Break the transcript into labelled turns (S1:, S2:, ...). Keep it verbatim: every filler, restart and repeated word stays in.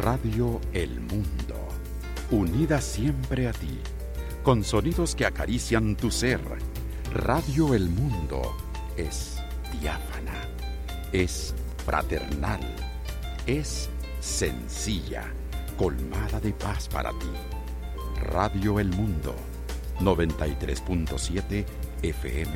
S1: Radio El Mundo, unida siempre a ti, con sonidos que acarician tu ser. Radio El Mundo es diáfana, es fraternal, es sencilla, colmada de paz para ti. Radio El Mundo, noventa y tres punto siete F M